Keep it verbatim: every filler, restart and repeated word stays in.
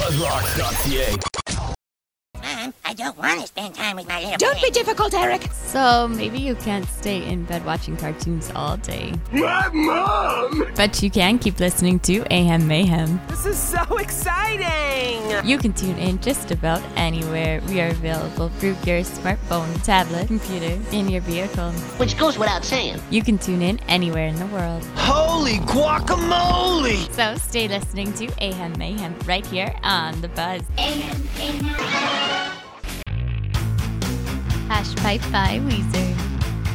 buzzrocks dot c a. Mom, I don't want to spend time with my little Don't be friend. difficult, Eric. So maybe you can't stay in bed watching cartoons all day. My mom! But you can keep listening to Ahem Mayhem. This is so exciting. You can tune in just about anywhere. We are available through your smartphone, tablet, computer, in your vehicle. Which goes without saying. You can tune in anywhere in the world. Holy guacamole! So stay listening to Ahem Mayhem right here on The Buzz. Hash Pipe by Weezer.